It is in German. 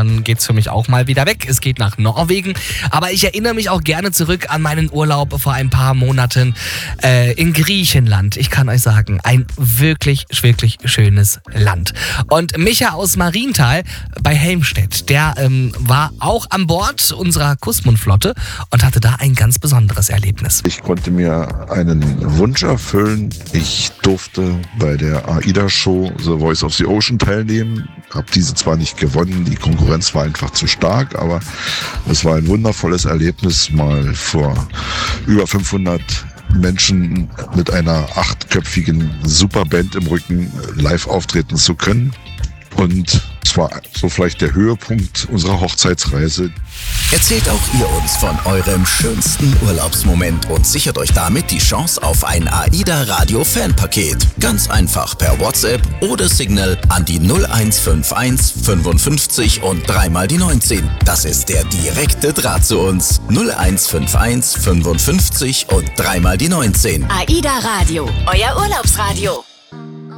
dann geht's für mich auch mal wieder weg. Es geht nach Norwegen, aber ich erinnere mich auch gerne zurück an meinen Urlaub vor ein paar Monaten in Griechenland. Ich kann euch sagen, ein wirklich, wirklich schönes Land. Und Micha aus Marienthal bei Helmstedt, der war auch an Bord unserer Kusmund-Flotte und hatte da ein ganz besonderes Erlebnis. Ich konnte mir einen Wunsch erfüllen. Ich durfte bei der AIDA-Show The Voice of the Ocean teilnehmen. Habe diese zwar nicht gewonnen, die Konkurrenz war einfach zu stark, aber es war ein wundervolles Erlebnis, mal vor über 500 Menschen mit einer 8-köpfigen Superband im Rücken live auftreten zu können. Und es war so vielleicht der Höhepunkt unserer Hochzeitsreise. Erzählt auch ihr uns von eurem schönsten Urlaubsmoment und sichert euch damit die Chance auf ein AIDA Radio Fanpaket. Ganz einfach per WhatsApp oder Signal an die 0151 55 und 3 mal die 19. Das ist der direkte Draht zu uns. 0151 55 und 3 mal die 19. AIDA Radio, euer Urlaubsradio.